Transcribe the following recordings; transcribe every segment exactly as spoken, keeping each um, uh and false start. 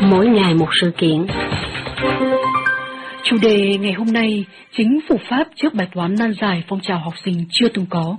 mỗi ngày một sự kiện. Chủ đề ngày hôm nay, chính phủ Pháp trước bài toán nan giải phong trào học sinh chưa từng có.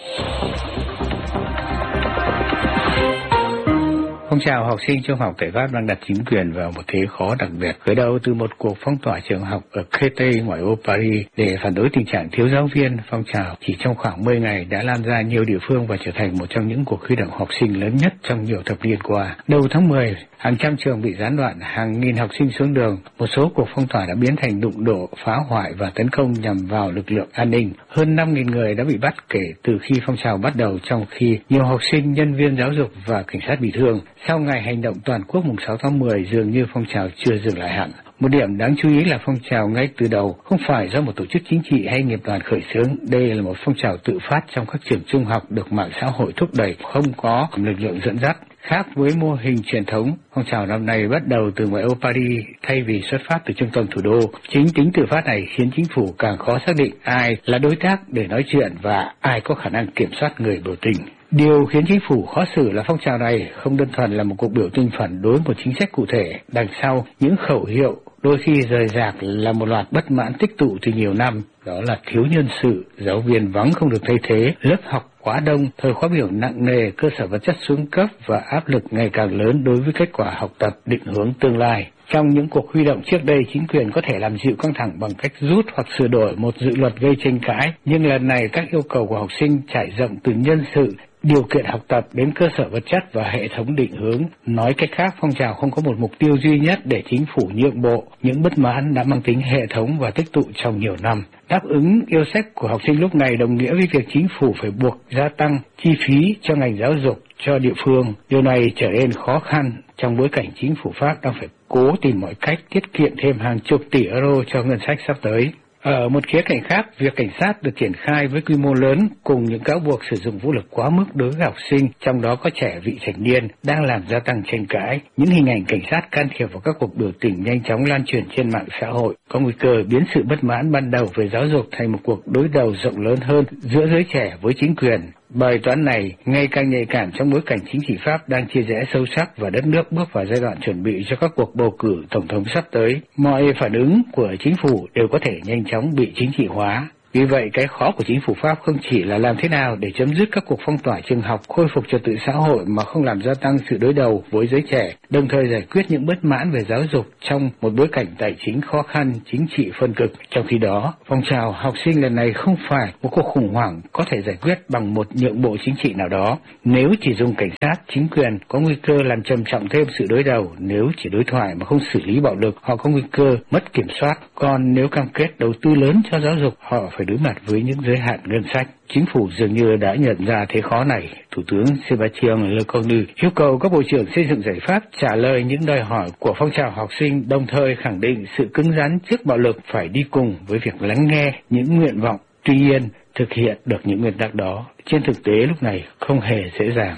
Phong trào học sinh trung học tại Pháp đang đặt chính quyền vào một thế khó đặc biệt, khởi đầu từ một cuộc phong tỏa trường học ở Créteil ngoại ô Paris để phản đối tình trạng thiếu giáo viên. Phong trào chỉ trong khoảng mười ngày đã lan ra nhiều địa phương và trở thành một trong những cuộc huy động học sinh lớn nhất trong nhiều thập niên qua. Đầu tháng mười, hàng trăm trường bị gián đoạn, hàng nghìn học sinh xuống đường. Một số cuộc phong tỏa đã biến thành đụng độ, phá hoại và tấn công nhằm vào lực lượng an ninh. Hơn năm nghìn người đã bị bắt kể từ khi phong trào bắt đầu, trong khi nhiều học sinh, nhân viên giáo dục và cảnh sát bị thương. Sau ngày hành động toàn quốc mùng sáu tháng mười, dường như phong trào chưa dừng lại hẳn. Một điểm đáng chú ý là phong trào ngay từ đầu không phải do một tổ chức chính trị hay nghiệp đoàn khởi xướng. Đây là một phong trào tự phát trong các trường trung học được mạng xã hội thúc đẩy, không có lực lượng dẫn dắt. Khác với mô hình truyền thống, phong trào năm nay bắt đầu từ ngoại ô Paris thay vì xuất phát từ trung tâm thủ đô. Chính tính tự phát này khiến chính phủ càng khó xác định ai là đối tác để nói chuyện và ai có khả năng kiểm soát người biểu tình. Điều khiến chính phủ khó xử là phong trào này không đơn thuần là một cuộc biểu tình phản đối một chính sách cụ thể. Đằng sau những khẩu hiệu đôi khi rời rạc là một loạt bất mãn tích tụ từ nhiều năm. Đó là thiếu nhân sự, giáo viên vắng không được thay thế, lớp học quá đông, thời khóa biểu nặng nề, cơ sở vật chất xuống cấp và áp lực ngày càng lớn đối với kết quả học tập, định hướng tương lai. Trong những cuộc huy động trước đây, chính quyền có thể làm dịu căng thẳng bằng cách rút hoặc sửa đổi một dự luật gây tranh cãi, nhưng lần này các yêu cầu của học sinh trải rộng từ nhân sự, điều kiện học tập đến cơ sở vật chất và hệ thống định hướng. Nói cách khác, phong trào không có một mục tiêu duy nhất để chính phủ nhượng bộ. Những bất mãn đã mang tính hệ thống và tích tụ trong nhiều năm. Đáp ứng yêu sách của học sinh lúc này đồng nghĩa với việc chính phủ phải buộc gia tăng chi phí cho ngành giáo dục, cho địa phương. Điều này trở nên khó khăn trong bối cảnh chính phủ Pháp đang phải cố tìm mọi cách tiết kiệm thêm hàng chục tỷ euro cho ngân sách sắp tới. Ở một khía cạnh khác, việc cảnh sát được triển khai với quy mô lớn cùng những cáo buộc sử dụng vũ lực quá mức đối với học sinh, trong đó có trẻ vị thành niên, đang làm gia tăng tranh cãi. Những hình ảnh cảnh sát can thiệp vào các cuộc biểu tình nhanh chóng lan truyền trên mạng xã hội, có nguy cơ biến sự bất mãn ban đầu về giáo dục thành một cuộc đối đầu rộng lớn hơn giữa giới trẻ với chính quyền. Bài toán này ngày càng nhạy cảm trong bối cảnh chính trị Pháp đang chia rẽ sâu sắc và đất nước bước vào giai đoạn chuẩn bị cho các cuộc bầu cử tổng thống sắp tới. Mọi phản ứng của chính phủ đều có thể nhanh chóng bị chính trị hóa. Vì vậy, cái khó của chính phủ Pháp không chỉ là làm thế nào để chấm dứt các cuộc phong tỏa trường học, khôi phục trật tự xã hội mà không làm gia tăng sự đối đầu với giới trẻ, đồng thời giải quyết những bất mãn về giáo dục trong một bối cảnh tài chính khó khăn, chính trị phân cực. Trong khi đó, phong trào học sinh lần này không phải một cuộc khủng hoảng có thể giải quyết bằng một nhượng bộ chính trị nào đó. Nếu chỉ dùng cảnh sát, chính quyền có nguy cơ làm trầm trọng thêm sự đối đầu. Nếu chỉ đối thoại mà không xử lý bạo lực, họ có nguy cơ mất kiểm soát. Còn nếu cam kết đầu tư lớn cho giáo dục, họ phải đối mặt với những giới hạn ngân sách. Chính phủ dường như đã nhận ra thế khó này. Thủ tướng Sébastien Lecornu yêu cầu các bộ trưởng xây dựng giải pháp trả lời những đòi hỏi của phong trào học sinh, đồng thời khẳng định sự cứng rắn trước bạo lực phải đi cùng với việc lắng nghe những nguyện vọng. Tuy nhiên, thực hiện được những nguyên tắc đó trên thực tế lúc này không hề dễ dàng.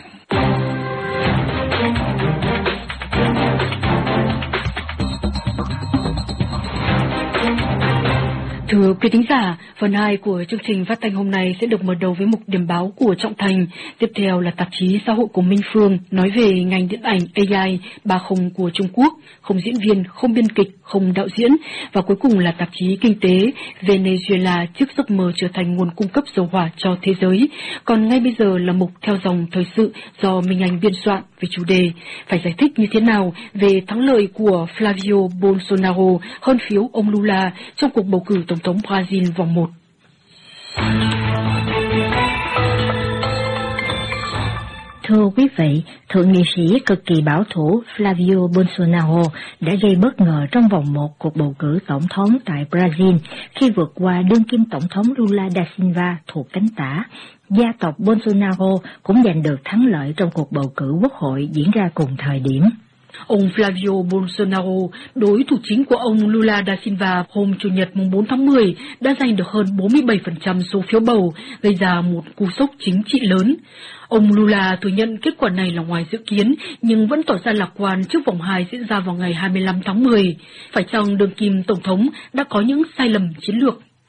Thưa quý thính giả, phần hai của chương trình phát thanh hôm nay sẽ được mở đầu với mục điểm báo của Trọng Thành. Tiếp theo là tạp chí xã hội của Minh Phương nói về ngành điện ảnh a i ba không của Trung Quốc, không diễn viên, không biên kịch, không đạo diễn. Và cuối cùng là tạp chí kinh tế Venezuela trước giấc mơ trở thành nguồn cung cấp dầu hỏa cho thế giới. Còn ngay bây giờ là mục theo dòng thời sự do Minh Anh biên soạn về chủ đề phải giải thích như thế nào về thắng lợi của Flavio Bolsonaro hơn phiếu ông Lula trong cuộc bầu cử tổng thống Brazil vòng một. Thưa quý vị, thượng nghị sĩ cực kỳ bảo thủ Flavio Bolsonaro đã gây bất ngờ trong vòng một cuộc bầu cử tổng thống tại Brazil khi vượt qua đương kim tổng thống Lula da Silva thuộc cánh tả. Gia tộc Bolsonaro cũng giành được thắng lợi trong cuộc bầu cử quốc hội diễn ra cùng thời điểm. Ông Flavio Bolsonaro, đối thủ chính của ông Lula da Silva hôm Chủ nhật mùng bốn tháng mười, đã giành được hơn bốn mươi bảy phần trăm số phiếu bầu, gây ra một cú sốc chính trị lớn. Ông Lula thừa nhận kết quả này là ngoài dự kiến, nhưng vẫn tỏ ra lạc quan trước vòng hai diễn ra vào ngày hai mươi lăm tháng mười. Phải chăng đương kim tổng thống đã có những sai lầm chiến lược?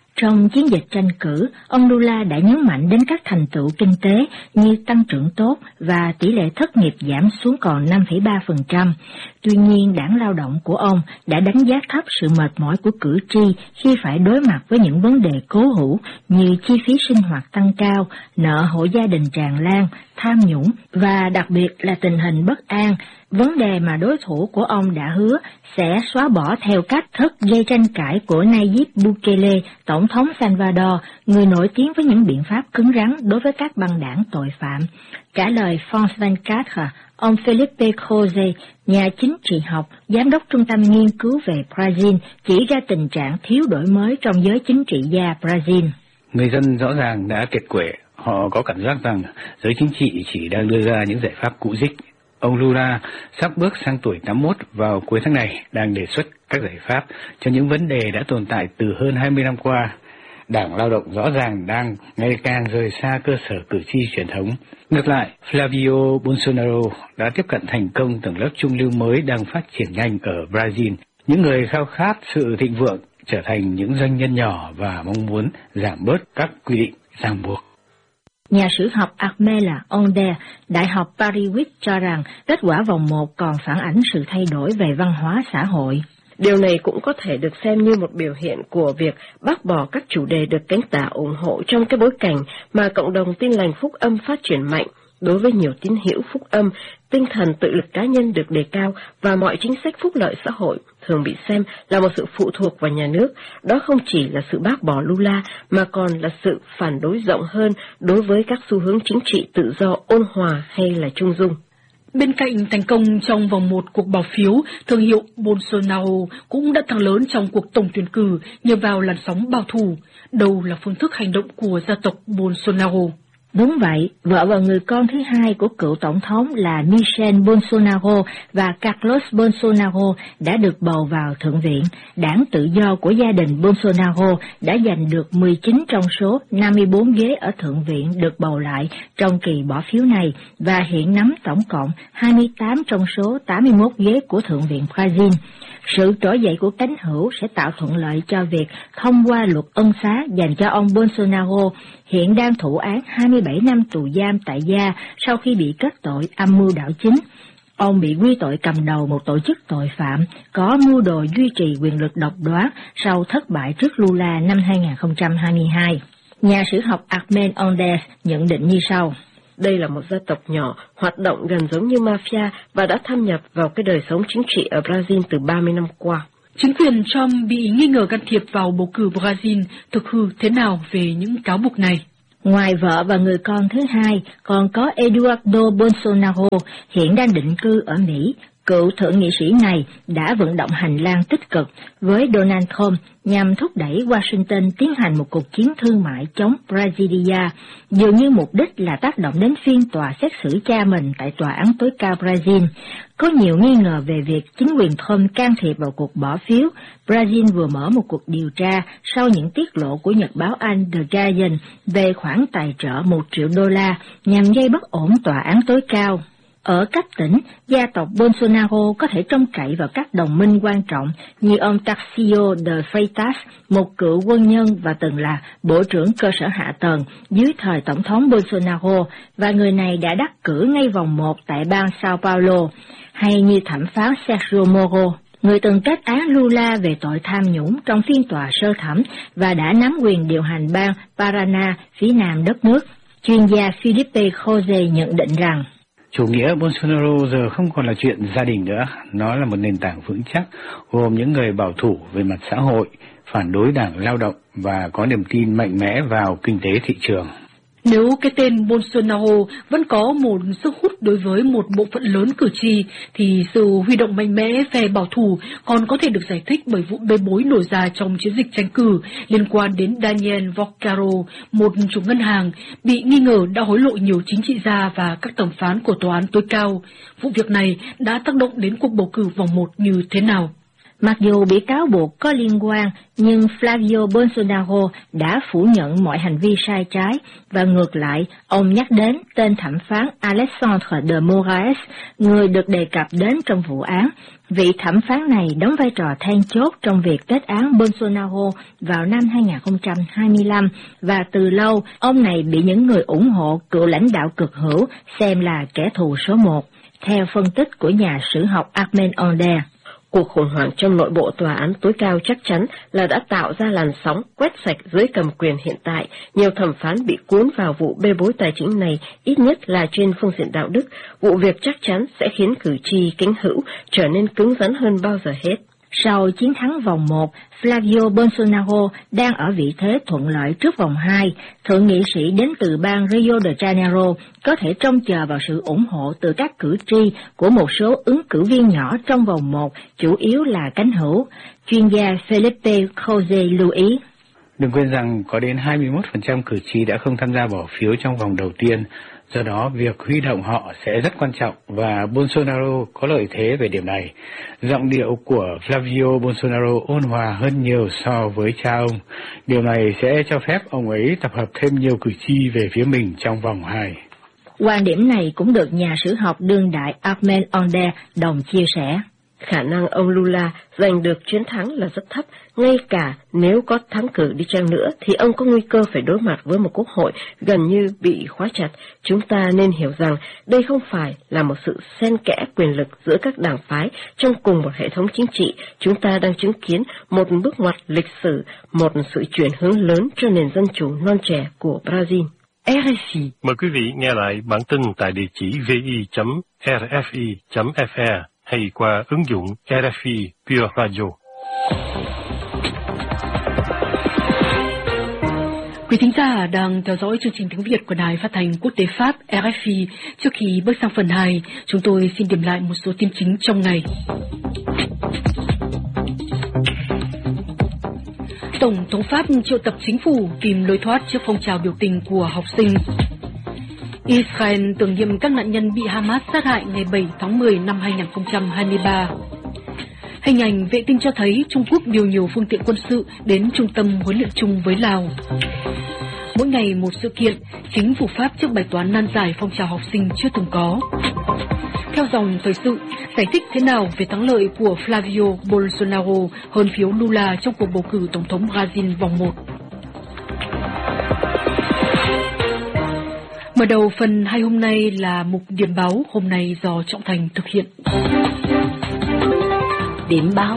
Trong chiến dịch tranh cử, ông Lula đã nhấn mạnh đến các thành tựu kinh tế như tăng trưởng tốt và tỷ lệ thất nghiệp giảm xuống còn năm phẩy ba phần trăm. Tuy nhiên, đảng lao động của ông đã đánh giá thấp sự mệt mỏi của cử tri khi phải đối mặt với những vấn đề cố hữu như chi phí sinh hoạt tăng cao, nợ hộ gia đình tràn lan, tham nhũng và đặc biệt là tình hình bất an, vấn đề mà đối thủ của ông đã hứa sẽ xóa bỏ theo cách thức gây tranh cãi của Nayib Bukele, Tổng thống Salvador, người nổi tiếng với những biện pháp cứng rắn đối với các băng đảng tội phạm. Trả lời France hai mươi bốn, ông Felipe Jose, nhà chính trị học, giám đốc trung tâm nghiên cứu về Brazil, chỉ ra tình trạng thiếu đổi mới trong giới chính trị gia Brazil. Người dân rõ ràng đã kiệt quệ, họ có cảm giác rằng giới chính trị chỉ đang đưa ra những giải pháp cũ dích. Ông Lula sắp bước sang tuổi tám mươi mốt vào cuối tháng này đang đề xuất các giải pháp cho những vấn đề đã tồn tại từ hơn hai mươi năm qua. Đảng Lao động rõ ràng đang ngày càng rời xa cơ sở cử tri truyền thống. Ngược lại, Flavio Bolsonaro đã tiếp cận thành công tầng lớp trung lưu mới đang phát triển nhanh ở Brazil. Những người khao khát sự thịnh vượng trở thành những doanh nhân nhỏ và mong muốn giảm bớt các quy định ràng buộc. Nhà sử học Armela Onde, Đại học Paris cho rằng kết quả vòng một còn phản ánh sự thay đổi về văn hóa xã hội. Điều này cũng có thể được xem như một biểu hiện của việc bác bỏ các chủ đề được cánh tả ủng hộ trong cái bối cảnh mà cộng đồng Tin lành phúc âm phát triển mạnh. Đối với nhiều tín hữu phúc âm, tinh thần tự lực cá nhân được đề cao và mọi chính sách phúc lợi xã hội thường bị xem là một sự phụ thuộc vào nhà nước. Đó không chỉ là sự bác bỏ Lula mà còn là sự phản đối rộng hơn đối với các xu hướng chính trị tự do ôn hòa hay là trung dung. Bên cạnh thành công trong vòng một cuộc bỏ phiếu, thương hiệu Bolsonaro cũng đã tăng lớn trong cuộc tổng tuyển cử nhờ vào làn sóng bảo thủ. Đâu là phương thức hành động của gia tộc Bolsonaro? Đúng vậy, vợ và người con thứ hai của cựu tổng thống là Michelle Bolsonaro và Carlos Bolsonaro đã được bầu vào Thượng viện. Đảng Tự do của gia đình Bolsonaro đã giành được mười chín trong số năm mươi bốn ghế ở Thượng viện được bầu lại trong kỳ bỏ phiếu này và hiện nắm tổng cộng hai mươi tám trong số tám mươi mốt ghế của Thượng viện Brazil. Sự trỗi dậy của cánh hữu sẽ tạo thuận lợi cho việc thông qua luật ân xá dành cho ông Bolsonaro, hiện đang thụ án hai mươi bảy năm tù giam tại gia sau khi bị kết tội âm mưu đảo chính. Ông bị quy tội cầm đầu một tổ chức tội phạm có mưu đồ duy trì quyền lực độc đoán sau thất bại trước Lula năm hai không hai hai. Nhà sử học Armen Ondes nhận định như sau. Đây là một gia tộc nhỏ, hoạt động gần giống như mafia và đã thâm nhập vào cái đời sống chính trị ở Brazil từ ba mươi năm qua. Chính quyền Trump bị nghi ngờ can thiệp vào bầu cử Brazil, thực hư thế nào về những cáo buộc này? Ngoài vợ và người con thứ hai, còn có Eduardo Bolsonaro, hiện đang định cư ở Mỹ. Cựu thượng nghị sĩ này đã vận động hành lang tích cực với Donald Trump nhằm thúc đẩy Washington tiến hành một cuộc chiến thương mại chống Brasilia, dường như mục đích là tác động đến phiên tòa xét xử cha mình tại Tòa án tối cao Brazil. Có nhiều nghi ngờ về việc chính quyền Trump can thiệp vào cuộc bỏ phiếu. Brazil vừa mở một cuộc điều tra sau những tiết lộ của nhật báo Anh The Guardian về khoản tài trợ một triệu đô la nhằm gây bất ổn tòa án tối cao. Ở các tỉnh, gia tộc Bolsonaro có thể trông cậy vào các đồng minh quan trọng như ông Tarcísio de Freitas, một cựu quân nhân và từng là Bộ trưởng Cơ sở Hạ tầng dưới thời Tổng thống Bolsonaro, và người này đã đắc cử ngay vòng một tại bang Sao Paulo, hay như thẩm phán Sergio Moro, người từng kết án Lula về tội tham nhũng trong phiên tòa sơ thẩm và đã nắm quyền điều hành bang Paraná phía nam đất nước. Chuyên gia Felipe Jose nhận định rằng, chủ nghĩa Bolsonaro giờ không còn là chuyện gia đình nữa, nó là một nền tảng vững chắc gồm những người bảo thủ về mặt xã hội, phản đối đảng lao động và có niềm tin mạnh mẽ vào kinh tế thị trường. Nếu cái tên Bolsonaro vẫn có một sức hút đối với một bộ phận lớn cử tri, thì sự huy động mạnh mẽ về bảo thủ còn có thể được giải thích bởi vụ bê bối nổ ra trong chiến dịch tranh cử liên quan đến Daniel Vocaro, một chủ ngân hàng, bị nghi ngờ đã hối lộ nhiều chính trị gia và các thẩm phán của tòa án tối cao. Vụ việc này đã tác động đến cuộc bầu cử vòng một như thế nào? Mặc dù bị cáo buộc có liên quan, nhưng Flavio Bolsonaro đã phủ nhận mọi hành vi sai trái, và ngược lại, ông nhắc đến tên thẩm phán Alexandre de Moraes, người được đề cập đến trong vụ án. Vị thẩm phán này đóng vai trò then chốt trong việc kết án Bolsonaro vào năm hai nghìn không trăm hai mươi lăm, và từ lâu, ông này bị những người ủng hộ cựu lãnh đạo cực hữu xem là kẻ thù số một, theo phân tích của nhà sử học Armand Onder. Cuộc khủng hoảng trong nội bộ tòa án tối cao chắc chắn là đã tạo ra làn sóng quét sạch dưới cầm quyền hiện tại. Nhiều thẩm phán bị cuốn vào vụ bê bối tài chính này, ít nhất là trên phương diện đạo đức. Vụ việc chắc chắn sẽ khiến cử tri kính hữu trở nên cứng rắn hơn bao giờ hết. Sau chiến thắng vòng một, Flavio Bolsonaro đang ở vị thế thuận lợi trước vòng hai. Thượng nghị sĩ đến từ bang Rio de Janeiro có thể trông chờ vào sự ủng hộ từ các cử tri của một số ứng cử viên nhỏ trong vòng một, chủ yếu là cánh hữu. Chuyên gia Felipe Jose lưu ý. Đừng quên rằng có đến hai mươi mốt phần trăm cử tri đã không tham gia bỏ phiếu trong vòng đầu tiên. Do đó, việc huy động họ sẽ rất quan trọng và Bolsonaro có lợi thế về điểm này. Giọng điệu của Flavio Bolsonaro ôn hòa hơn nhiều so với cha ông. Điều này sẽ cho phép ông ấy tập hợp thêm nhiều cử tri về phía mình trong vòng hai. Quan điểm này cũng được nhà sử học đương đại Armand Onder đồng chia sẻ. Khả năng ông Lula giành được chiến thắng là rất thấp, ngay cả nếu có thắng cử đi chăng nữa thì ông có nguy cơ phải đối mặt với một quốc hội gần như bị khóa chặt. Chúng ta nên hiểu rằng đây không phải là một sự xen kẽ quyền lực giữa các đảng phái trong cùng một hệ thống chính trị. Chúng ta đang chứng kiến một bước ngoặt lịch sử, một sự chuyển hướng lớn cho nền dân chủ non trẻ của Brazil. rờ ép i. Mời quý vị nghe lại bản tin tại địa chỉ vi chấm rfi chấm fr hay qua ứng dụng rờ ép i Pure Radio. Quý thính giả đang theo dõi chương trình tiếng Việt của Đài Phát thanh Quốc tế Pháp rờ ép i. Trước khi bước sang phần hai, chúng tôi xin điểm lại một số tin chính trong ngày. Tổng thống Pháp triệu tập chính phủ tìm lối thoát trước phong trào biểu tình của học sinh. Israel tưởng niệm các nạn nhân bị Hamas sát hại ngày bảy tháng mười năm hai nghìn không trăm hai mươi ba. Hình ảnh vệ tinh cho thấy Trung Quốc điều nhiều phương tiện quân sự đến trung tâm huấn luyện chung với Lào. Mỗi ngày một sự kiện, chính phủ Pháp trước bài toán nan giải phong trào học sinh chưa từng có. Theo dòng thời sự, giải thích thế nào về thắng lợi của Flavio Bolsonaro hơn phiếu Lula trong cuộc bầu cử tổng thống Brazil vòng một. Mở đầu phần hai hôm nay là mục điểm báo, hôm nay do Trọng Thành thực hiện. Điểm báo.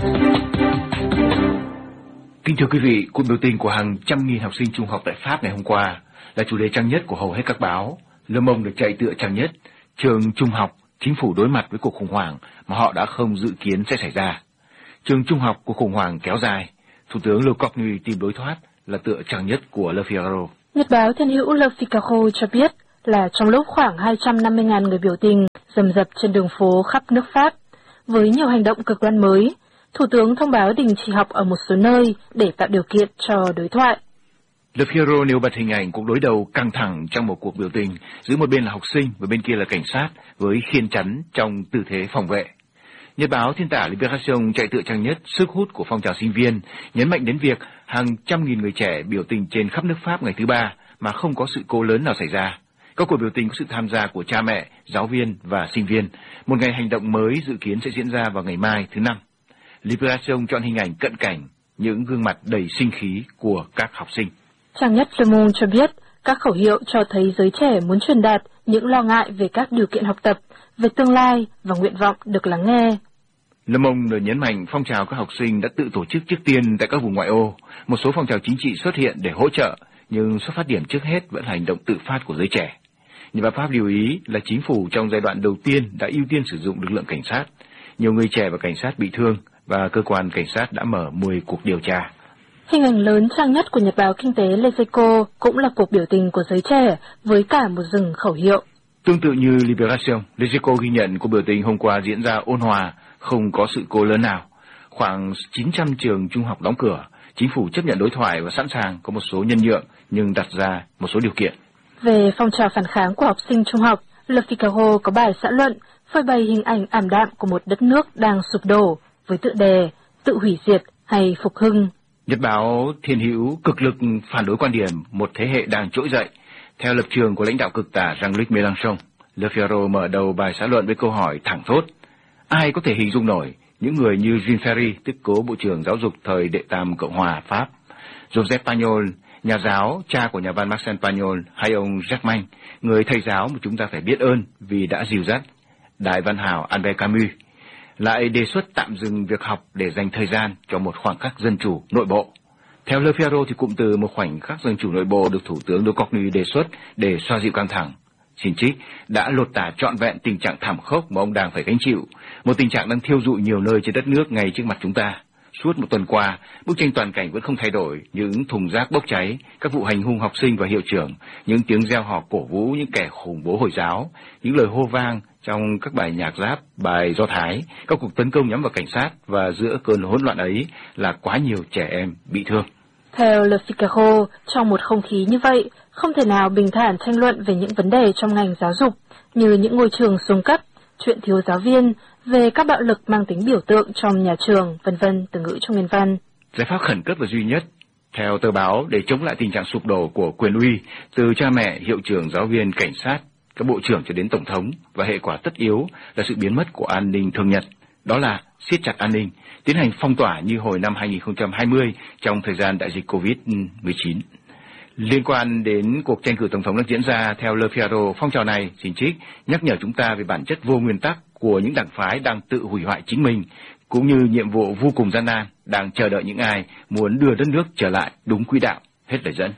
Kính thưa quý vị, cuộc biểu tình của hàng trăm nghìn học sinh trung học tại Pháp ngày hôm qua là chủ đề trang nhất của hầu hết các báo. Le Monde được chạy tựa trang nhất, trường trung học, chính phủ đối mặt với cuộc khủng hoảng mà họ đã không dự kiến sẽ xảy ra. Trường trung học, cuộc khủng hoảng kéo dài, Thủ tướng Le Cornu tìm đối thoát là tựa trang nhất của Le Figaro. Nhật báo Thiên hữu Le Figaro cho biết là trong lúc khoảng hai trăm năm mươi nghìn người biểu tình rầm rập trên đường phố khắp nước Pháp, với nhiều hành động cực đoan mới, Thủ tướng thông báo đình chỉ học ở một số nơi để tạo điều kiện cho đối thoại. Le Figaro nêu bật hình ảnh cuộc đối đầu căng thẳng trong một cuộc biểu tình, giữa một bên là học sinh và bên kia là cảnh sát với khiên chắn trong tư thế phòng vệ. Nhật báo Thiên tả Libération chạy tựa trang nhất sức hút của phong trào sinh viên, nhấn mạnh đến việc hàng trăm nghìn người trẻ biểu tình trên khắp nước Pháp ngày thứ ba mà không có sự cố lớn nào xảy ra. Các cuộc biểu tình có sự tham gia của cha mẹ, giáo viên và sinh viên. Một ngày hành động mới dự kiến sẽ diễn ra vào ngày mai thứ năm. Libération chọn hình ảnh cận cảnh, những gương mặt đầy sinh khí của các học sinh. Trang nhất Le Monde cho biết các khẩu hiệu cho thấy giới trẻ muốn truyền đạt những lo ngại về các điều kiện học tập, về tương lai và nguyện vọng được lắng nghe. Le Monde nhấn mạnh phong trào các học sinh đã tự tổ chức trước tiên tại các vùng ngoại ô. Một số phong trào chính trị xuất hiện để hỗ trợ, nhưng xuất phát điểm trước hết vẫn là hành động tự phát của giới trẻ. Nhà báo Pháp lưu ý là chính phủ trong giai đoạn đầu tiên đã ưu tiên sử dụng lực lượng cảnh sát. Nhiều người trẻ và cảnh sát bị thương và cơ quan cảnh sát đã mở mười cuộc điều tra. Hình ảnh lớn trang nhất của Nhật báo Kinh tế Les Echos cũng là cuộc biểu tình của giới trẻ với cả một rừng khẩu hiệu. Tương tự như Libération, Les Echos ghi nhận cuộc biểu tình hôm qua diễn ra ôn hòa, không có sự cố lớn nào. Khoảng chín trăm trường trung học đóng cửa, chính phủ chấp nhận đối thoại và sẵn sàng có một số nhân nhượng nhưng đặt ra một số điều kiện. Về phong trào phản kháng của học sinh trung học, Le Figaro có bài xã luận phơi bày hình ảnh ảm đạm của một đất nước đang sụp đổ với tựa đề tự hủy diệt hay phục hưng. Nhật báo Thiên hữu cực lực phản đối quan điểm một thế hệ đang trỗi dậy. Theo lập trường của lãnh đạo cực tả Jean-Luc Mélenchon, Le Figaro mở đầu bài xã luận với câu hỏi thẳng thốt: ai có thể hình dung nổi những người như Jean Ferry, tức cố Bộ trưởng Giáo dục thời Đệ tam Cộng hòa Pháp, Joseph Pagnol, nhà giáo, cha của nhà văn Marcel Pagnol, hay ông Jacques Manh, người thầy giáo mà chúng ta phải biết ơn vì đã dìu dắt, đại văn hào Albert Camus, lại đề xuất tạm dừng việc học để dành thời gian cho một khoảnh khắc dân chủ nội bộ. Theo Le Figaro thì cụm từ một khoảnh khắc dân chủ nội bộ được Thủ tướng de Courtney đề xuất để xoa dịu căng thẳng, xin trích, đã lột tả trọn vẹn tình trạng thảm khốc mà ông đang phải gánh chịu, một tình trạng đang thiêu rụi nhiều nơi trên đất nước ngay trước mặt chúng ta. Suốt một tuần qua, bức tranh toàn cảnh vẫn không thay đổi, những thùng rác bốc cháy, các vụ hành hung học sinh và hiệu trưởng, những tiếng reo hò cổ vũ những kẻ khủng bố Hồi giáo, những lời hô vang trong các bài nhạc rap, bài Do Thái, các cuộc tấn công nhắm vào cảnh sát, và giữa cơn hỗn loạn ấy là quá nhiều trẻ em bị thương. Theo Le Figaro, trong một không khí như vậy, không thể nào bình thản tranh luận về những vấn đề trong ngành giáo dục, như những ngôi trường xuống cấp, chuyện thiếu giáo viên, về các bạo lực mang tính biểu tượng trong nhà trường, vân vân, từ ngữ trong nguyên văn. Giải pháp khẩn cấp và duy nhất, theo tờ báo, để chống lại tình trạng sụp đổ của quyền uy, từ cha mẹ, hiệu trưởng, giáo viên, cảnh sát, các bộ trưởng cho đến tổng thống, và hệ quả tất yếu là sự biến mất của an ninh thường nhật, đó là siết chặt an ninh, tiến hành phong tỏa như hồi năm hai nghìn không trăm hai mươi trong thời gian đại dịch covid mười chín. Liên quan đến cuộc tranh cử tổng thống đang diễn ra, theo Le Figaro, phong trào này, xin trích, nhắc nhở chúng ta về bản chất vô nguyên tắc của những đảng phái đang tự hủy hoại chính mình, cũng như nhiệm vụ vô cùng gian nan đang chờ đợi những ai muốn đưa đất nước trở lại đúng quỹ đạo. Hết lời dẫn.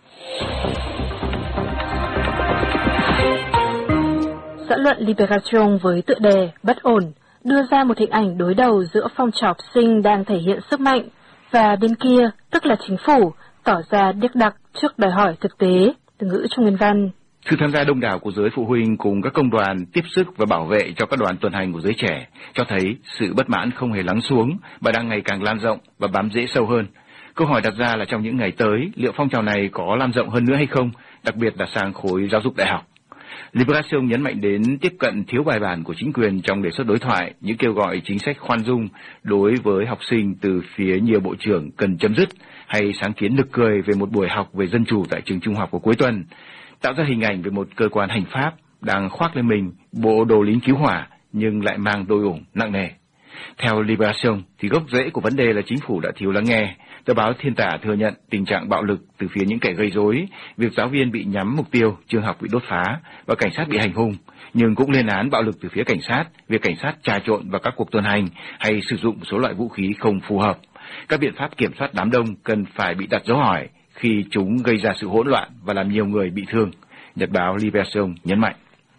Xã luận Libération với tựa đề Bất ổn đưa ra một hình ảnh đối đầu giữa phong trào học sinh đang thể hiện sức mạnh và bên kia, tức là chính phủ, tỏ ra điếc đặc trước đòi hỏi thực tế, từ ngữ trong nguyên văn. Sự tham gia đông đảo của giới phụ huynh cùng các công đoàn tiếp sức và bảo vệ cho các đoàn tuần hành của giới trẻ cho thấy sự bất mãn không hề lắng xuống và đang ngày càng lan rộng và bám rễ sâu hơn. Câu hỏi đặt ra là trong những ngày tới, liệu phong trào này có lan rộng hơn nữa hay không, đặc biệt là sang khối giáo dục đại học. Libération nhấn mạnh đến tiếp cận thiếu bài bản của chính quyền trong đề xuất đối thoại, những kêu gọi chính sách khoan dung đối với học sinh từ phía nhiều bộ trưởng cần chấm dứt, hay sáng kiến nực cười về một buổi học về dân chủ tại trường trung học vào cuối tuần, tạo ra hình ảnh về một cơ quan hành pháp đang khoác lên mình bộ đồ lính cứu hỏa nhưng lại mang đôi ủng nặng nề. Theo Libération thì gốc rễ của vấn đề là chính phủ đã thiếu lắng nghe. Tờ báo Thiên Tả thừa nhận tình trạng bạo lực từ phía những kẻ gây rối, việc giáo viên bị nhắm mục tiêu, trường học bị đốt phá và cảnh sát bị hành hung, nhưng cũng lên án bạo lực từ phía cảnh sát, việc cảnh sát trà trộn vào các cuộc tuần hành hay sử dụng một số loại vũ khí không phù hợp. Các biện pháp kiểm soát đám đông cần phải bị đặt dấu hỏi khi chúng gây ra sự hỗn loạn và làm nhiều người bị thương, Nhật báo Libération nhấn mạnh.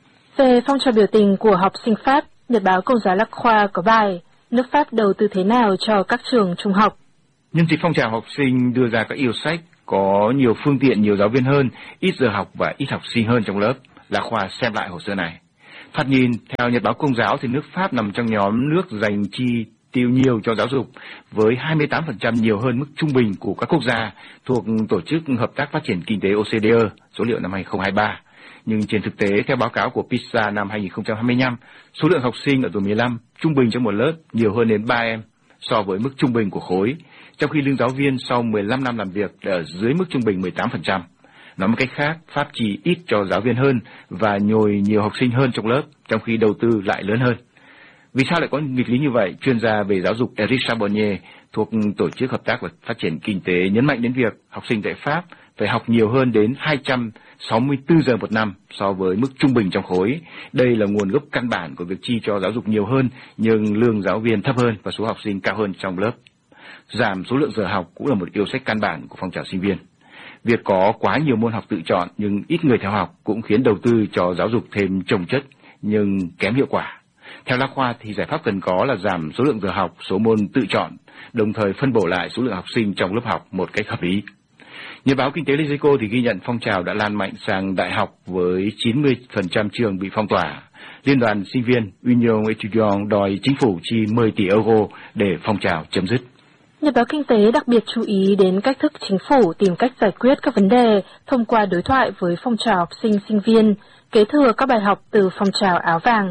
Về phong trào biểu tình của học sinh Pháp, Nhật báo Công giáo La Croix có bài nước Pháp đầu tư thế nào cho các trường trung học. Nhân dịp phong trào học sinh đưa ra các yêu sách có nhiều phương tiện, nhiều giáo viên hơn, ít giờ học và ít học sinh hơn trong lớp, La Croix xem lại hồ sơ này. Thoạt nhìn, theo Nhật báo Công giáo thì nước Pháp nằm trong nhóm nước dành chi tiêu nhiều cho giáo dục, với hai mươi tám phần trăm nhiều hơn mức trung bình của các quốc gia thuộc Tổ chức Hợp tác Phát triển Kinh tế O C D E, số liệu năm hai nghìn không trăm hai mươi ba. Nhưng trên thực tế, theo báo cáo của PISA năm hai nghìn không trăm hai mươi lăm, số lượng học sinh ở tuổi mười lăm trung bình trong một lớp nhiều hơn đến ba em so với mức trung bình của khối, trong khi lương giáo viên sau mười lăm năm làm việc ở dưới mức trung bình mười tám phần trăm. Nói một cách khác, Pháp chi ít cho giáo viên hơn và nhồi nhiều học sinh hơn trong lớp, trong khi đầu tư lại lớn hơn. Vì sao lại có nghịch lý như vậy? Chuyên gia về giáo dục Eric Charbonnier thuộc Tổ chức Hợp tác và Phát triển Kinh tế nhấn mạnh đến việc học sinh tại Pháp phải học nhiều hơn đến hai trăm sáu mươi tư giờ một năm so với mức trung bình trong khối. Đây là nguồn gốc căn bản của việc chi cho giáo dục nhiều hơn nhưng lương giáo viên thấp hơn và số học sinh cao hơn trong lớp. Giảm số lượng giờ học cũng là một yêu sách căn bản của phong trào sinh viên. Việc có quá nhiều môn học tự chọn nhưng ít người theo học cũng khiến đầu tư cho giáo dục thêm chồng chất nhưng kém hiệu quả. Theo La Croix thì giải pháp cần có là giảm số lượng giờ học, số môn tự chọn, đồng thời phân bổ lại số lượng học sinh trong lớp học một cách hợp lý. Nhật báo Kinh tế Les Echos thì ghi nhận phong trào đã lan mạnh sang đại học với chín mươi phần trăm trường bị phong tỏa. Liên đoàn sinh viên Union Etudiant đòi chính phủ chi mười tỷ euro để phong trào chấm dứt. Nhật báo Kinh tế đặc biệt chú ý đến cách thức chính phủ tìm cách giải quyết các vấn đề thông qua đối thoại với phong trào học sinh sinh viên, kế thừa các bài học từ phong trào áo vàng.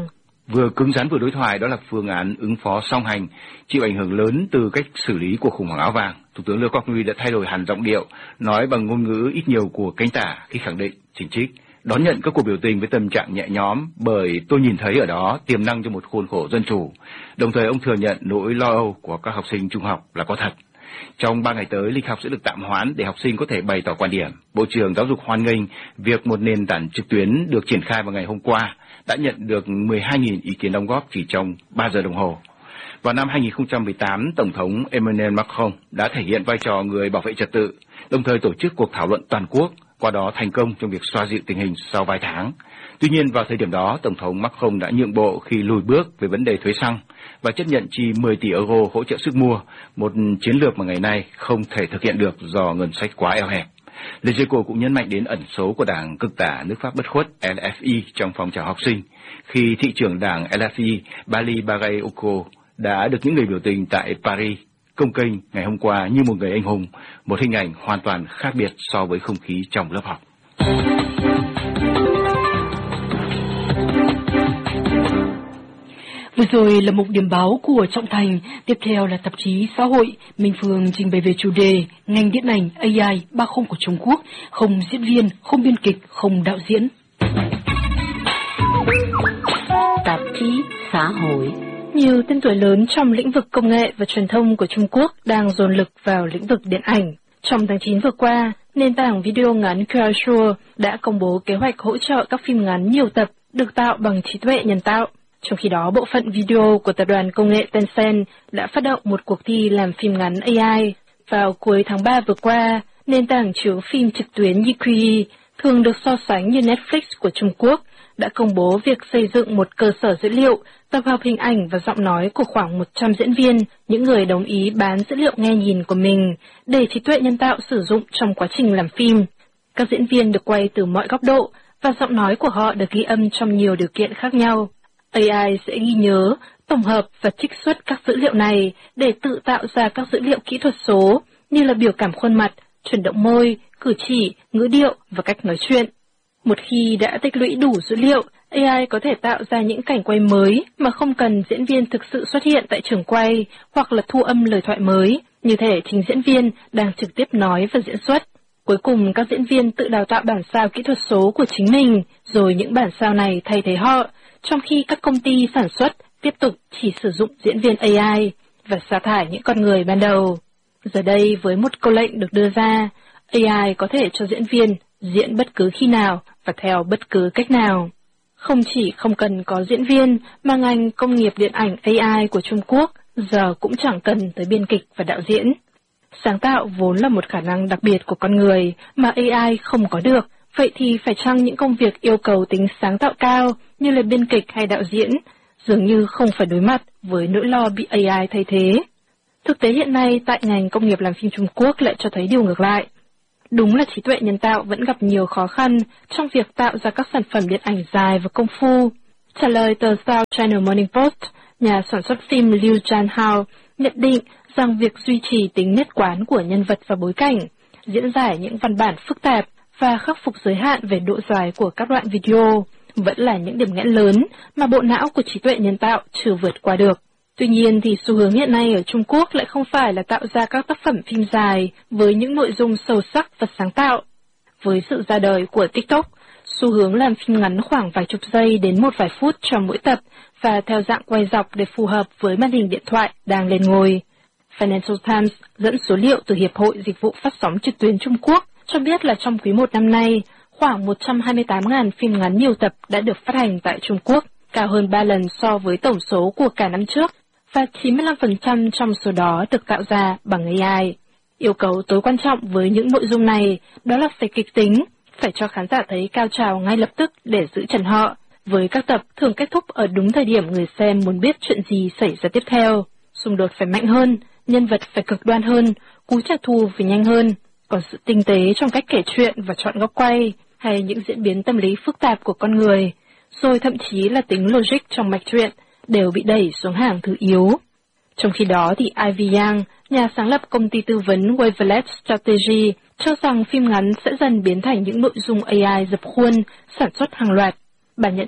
Vừa cứng rắn vừa đối thoại, đó là phương án ứng phó song hành, chịu ảnh hưởng lớn từ cách xử lý của khủng hoảng áo vàng. Thủ tướng Le Cornu đã thay đổi hẳn giọng điệu, nói bằng ngôn ngữ ít nhiều của cánh tả khi khẳng định, chỉ trích, đón nhận các cuộc biểu tình với tâm trạng nhẹ nhõm, bởi tôi nhìn thấy ở đó tiềm năng cho một khuôn khổ dân chủ. Đồng thời ông thừa nhận nỗi lo âu của các học sinh trung học là có thật. Trong ba ngày tới, lịch học sẽ được tạm hoãn để học sinh có thể bày tỏ quan điểm. Bộ trưởng Giáo dục hoan nghênh việc một nền tảng trực tuyến được triển khai vào ngày hôm qua đã nhận được mười hai nghìn ý kiến đóng góp chỉ trong ba giờ đồng hồ. Vào năm hai nghìn không trăm mười tám, Tổng thống Emmanuel Macron đã thể hiện vai trò người bảo vệ trật tự, đồng thời tổ chức cuộc thảo luận toàn quốc, qua đó thành công trong việc xoa dịu tình hình sau vài tháng. Tuy nhiên, vào thời điểm đó, Tổng thống Macron đã nhượng bộ khi lùi bước về vấn đề thuế xăng và chấp nhận chi mười tỷ euro hỗ trợ sức mua, một chiến lược mà ngày nay không thể thực hiện được do ngân sách quá eo hẹp. Le Figaro cũng nhấn mạnh đến ẩn số của đảng cực tả nước Pháp bất khuất L F I trong phong trào học sinh, khi thị trưởng đảng L F I Bali Bagayoko đã được những người biểu tình tại Paris công kênh ngày hôm qua như một người anh hùng, một hình ảnh hoàn toàn khác biệt so với không khí trong lớp học. Vừa rồi là mục điểm báo của Trọng Thành, tiếp theo là tạp chí Xã hội. Minh Phương trình bày về chủ đề ngành điện ảnh A I ba không của Trung Quốc, không diễn viên, không biên kịch, không đạo diễn. Tạp chí Xã hội. Nhiều tên tuổi lớn trong lĩnh vực công nghệ và truyền thông của Trung Quốc đang dồn lực vào lĩnh vực điện ảnh. Trong tháng chín vừa qua, nền tảng video ngắn Kuaishou đã công bố kế hoạch hỗ trợ các phim ngắn nhiều tập được tạo bằng trí tuệ nhân tạo. Trong khi đó, bộ phận video của tập đoàn công nghệ Tencent đã phát động một cuộc thi làm phim ngắn A I. Vào cuối tháng ba vừa qua, nền tảng chiếu phim trực tuyến Youku, thường được so sánh như Netflix của Trung Quốc, đã công bố việc xây dựng một cơ sở dữ liệu tập hợp hình ảnh và giọng nói của khoảng một trăm diễn viên, những người đồng ý bán dữ liệu nghe nhìn của mình để trí tuệ nhân tạo sử dụng trong quá trình làm phim. Các diễn viên được quay từ mọi góc độ và giọng nói của họ được ghi âm trong nhiều điều kiện khác nhau. A I sẽ ghi nhớ, tổng hợp và trích xuất các dữ liệu này để tự tạo ra các dữ liệu kỹ thuật số như là biểu cảm khuôn mặt, chuyển động môi, cử chỉ, ngữ điệu và cách nói chuyện. Một khi đã tích lũy đủ dữ liệu, A I có thể tạo ra những cảnh quay mới mà không cần diễn viên thực sự xuất hiện tại trường quay hoặc là thu âm lời thoại mới, như thể chính diễn viên đang trực tiếp nói và diễn xuất. Cuối cùng, các diễn viên tự đào tạo bản sao kỹ thuật số của chính mình, rồi những bản sao này thay thế họ, trong khi các công ty sản xuất tiếp tục chỉ sử dụng diễn viên A I và sa thải những con người ban đầu. Giờ đây, với một câu lệnh được đưa ra, A I có thể cho diễn viên diễn bất cứ khi nào và theo bất cứ cách nào. Không chỉ không cần có diễn viên, mà ngành công nghiệp điện ảnh A I của Trung Quốc giờ cũng chẳng cần tới biên kịch và đạo diễn. Sáng tạo vốn là một khả năng đặc biệt của con người mà A I không có được, vậy thì phải chăng những công việc yêu cầu tính sáng tạo cao như là biên kịch hay đạo diễn dường như không phải đối mặt với nỗi lo bị A I thay thế? Thực tế hiện nay tại ngành công nghiệp làm phim Trung Quốc lại cho thấy điều ngược lại. Đúng là trí tuệ nhân tạo vẫn gặp nhiều khó khăn trong việc tạo ra các sản phẩm điện ảnh dài và công phu. Trả lời tờ South China Morning Post, nhà sản xuất phim Liu Jianhao nhận định rằng việc duy trì tính nhất quán của nhân vật và bối cảnh, diễn giải những văn bản phức tạp và khắc phục giới hạn về độ dài của các đoạn video vẫn là những điểm nghẽn lớn mà bộ não của trí tuệ nhân tạo chưa vượt qua được. Tuy nhiên thì xu hướng hiện nay ở Trung Quốc lại không phải là tạo ra các tác phẩm phim dài với những nội dung sâu sắc và sáng tạo. Với sự ra đời của TikTok, xu hướng làm phim ngắn khoảng vài chục giây đến một vài phút cho mỗi tập và theo dạng quay dọc để phù hợp với màn hình điện thoại đang lên ngôi. Financial Times dẫn số liệu từ Hiệp hội Dịch vụ Phát sóng trực tuyến Trung Quốc cho biết là trong quý một năm nay, khoảng một trăm hai mươi tám nghìn phim ngắn nhiều tập đã được phát hành tại Trung Quốc, cao hơn ba lần so với tổng số của cả năm trước, và chín mươi lăm phần trăm trong số đó được tạo ra bằng A I. Yêu cầu tối quan trọng với những nội dung này đó là phải kịch tính, phải cho khán giả thấy cao trào ngay lập tức để giữ chân họ, với các tập thường kết thúc ở đúng thời điểm người xem muốn biết chuyện gì xảy ra tiếp theo. Xung đột phải mạnh hơn, nhân vật phải cực đoan hơn, cú trả thù phải nhanh hơn, còn sự tinh tế trong cách kể chuyện và chọn góc quay, hay những diễn biến tâm lý phức tạp của con người, rồi thậm chí là tính logic trong mạch truyện, đều bị đẩy xuống hàng thứ yếu. Trong khi đó thì Ivy Yang, nhà sáng lập công ty tư vấn Wavelet Strategy, cho rằng phim ngắn sẽ dần biến thành những nội dung A I dập khuôn, sản xuất hàng loạt. Bà nhận định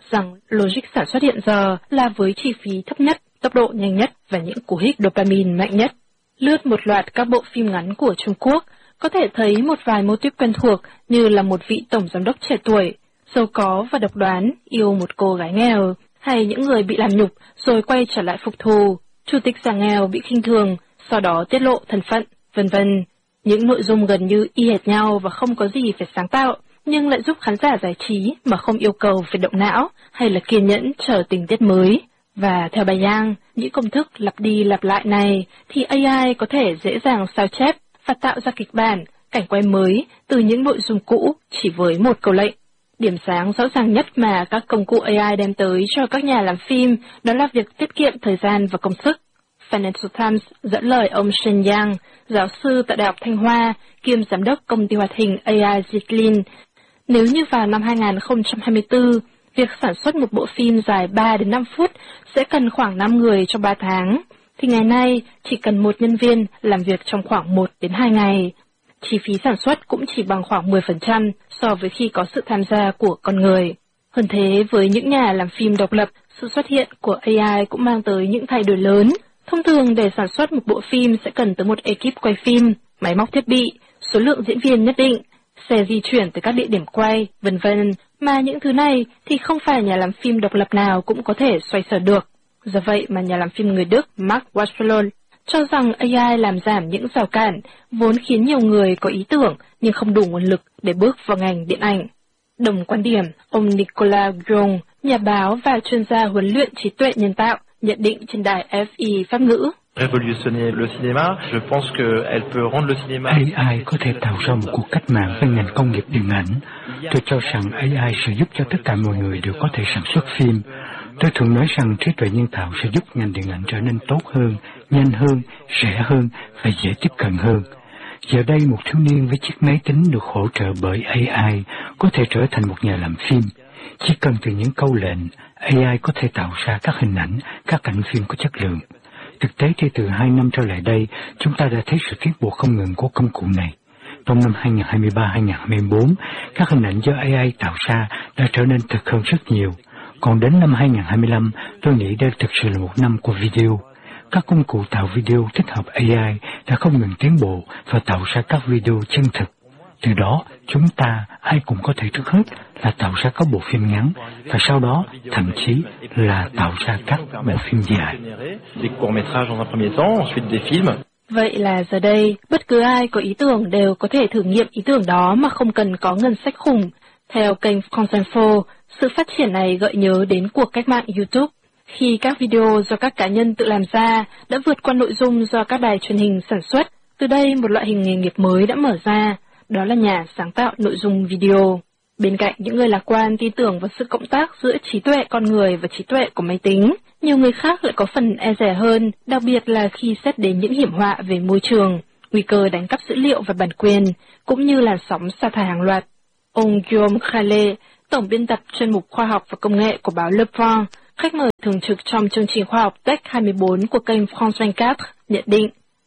rằng logic sản xuất hiện giờ là với chi phí thấp nhất, tốc độ nhanh nhất và những cú hích dopamine mạnh nhất. Lướt một loạt các bộ phim ngắn của Trung Quốc, có thể thấy một vài mô típ quen thuộc như là một vị tổng giám đốc trẻ tuổi, giàu có và độc đoán, yêu một cô gái nghèo, hay những người bị làm nhục rồi quay trở lại phục thù, chủ tịch già nghèo bị khinh thường, sau đó tiết lộ thân phận, vân vân. Những nội dung gần như y hệt nhau và không có gì phải sáng tạo, nhưng lại giúp khán giả giải trí mà không yêu cầu phải động não hay là kiên nhẫn chờ tình tiết mới. Và theo bà Yang, những công thức lặp đi lặp lại này thì a i có thể dễ dàng sao chép và tạo ra kịch bản, cảnh quay mới từ những nội dung cũ chỉ với một câu lệnh. Điểm sáng rõ ràng nhất mà các công cụ a i đem tới cho các nhà làm phim đó là việc tiết kiệm thời gian và công sức. Financial Times dẫn lời ông Shen Yang, giáo sư tại Đại học Thanh Hoa, kiêm giám đốc công ty hoạt hình a i Zitlin. Nếu như vào năm hai nghìn không trăm hai mươi tư, việc sản xuất một bộ phim dài ba đến năm phút sẽ cần khoảng năm người trong ba tháng, thì ngày nay chỉ cần một nhân viên làm việc trong khoảng một đến hai ngày. Chi phí sản xuất cũng chỉ bằng khoảng mười phần trăm so với khi có sự tham gia của con người. Hơn thế, với những nhà làm phim độc lập, sự xuất hiện của a i cũng mang tới những thay đổi lớn. Thông thường để sản xuất một bộ phim sẽ cần tới một ekip quay phim, máy móc thiết bị, số lượng diễn viên nhất định, xe di chuyển tới các địa điểm quay, vân vân. Mà những thứ này thì không phải nhà làm phim độc lập nào cũng có thể xoay sở được. Do vậy mà nhà làm phim người Đức Mark Wassler cho rằng a i làm giảm những rào cản, vốn khiến nhiều người có ý tưởng nhưng không đủ nguồn lực để bước vào ngành điện ảnh. Đồng quan điểm, ông Nicolas Grong, nhà báo và chuyên gia huấn luyện trí tuệ nhân tạo, nhận định trên đài ép i Pháp ngữ. Révolutionner le cinéma, je pense qu'elle peut rendre le cinéma. a i có thể tạo ra một cuộc cách mạng với ngành công nghiệp điện ảnh. Tôi cho rằng a i sẽ giúp cho tất cả mọi người đều có thể sản xuất phim. Tôi thường nói rằng trí tuệ nhân tạo sẽ giúp ngành điện ảnh trở nên tốt hơn, nhanh hơn, rẻ hơn và dễ tiếp cận hơn. Giờ đây một thiếu niên với chiếc máy tính được hỗ trợ bởi a i có thể trở thành một nhà làm phim. Chỉ cần từ những câu lệnh, a i có thể tạo ra các hình ảnh, các cảnh phim có chất lượng. Thực tế thì từ hai năm trở lại đây, chúng ta đã thấy sự tiến bộ không ngừng của công cụ này. Trong năm hai nghìn không trăm hai mươi ba hai nghìn không trăm hai mươi bốn, các hình ảnh do a i tạo ra đã trở nên thực hơn rất nhiều. Còn đến năm hai nghìn không trăm hai mươi lăm, tôi nghĩ đây thực sự là một năm của video. Các công cụ tạo video tích hợp a i đã không ngừng tiến bộ và tạo ra các video chân thực. Từ đó, chúng ta ai cũng có thể trước hết là tạo ra các bộ phim ngắn và sau đó thậm chí là tạo ra các bộ phim dài. Vậy là giờ đây, bất cứ ai có ý tưởng đều có thể thử nghiệm ý tưởng đó mà không cần có ngân sách khủng. Theo kênh France Info, sự phát triển này gợi nhớ đến cuộc cách mạng YouTube, khi các video do các cá nhân tự làm ra đã vượt qua nội dung do các đài truyền hình sản xuất. Từ đây một loại hình nghề nghiệp mới đã mở ra, đó là nhà sáng tạo nội dung video. Bên cạnh những người lạc quan tin tưởng vào sự cộng tác giữa trí tuệ con người và trí tuệ của máy tính, nhiều người khác lại có phần e dè hơn, đặc biệt là khi xét đến những hiểm họa về môi trường, nguy cơ đánh cắp dữ liệu và bản quyền, cũng như làn sóng sa thải hàng loạt. Ông Guillaume Khalé, tổng biên tập chuyên mục khoa học và công nghệ của báo Le Point, khách mời thường trực trong chương trình khoa học Tech hai mươi bốn của kênh France hai mươi bốn, nhận định.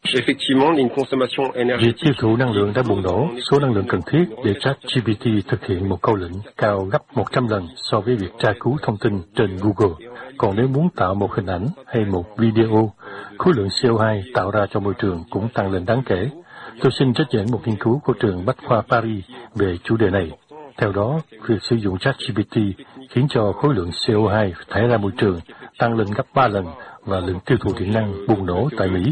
Việc tiêu thụ năng lượng đã bùng nổ, số năng lượng cần thiết để ChatGPT thực hiện một câu lệnh cao gấp một trăm lần so với việc tra cứu thông tin trên Google. Còn nếu muốn tạo một hình ảnh hay một video, khối lượng xê o hai tạo ra trong môi trường cũng tăng lên đáng kể. Tôi xin trích dẫn một nghiên cứu của trường Bách khoa Paris về chủ đề này. Theo đó, việc sử dụng ChatGPT khiến cho khối lượng xê o hai thải ra môi trường tăng lên gấp ba lần và lượng tiêu thụ điện năng bùng nổ tại Mỹ.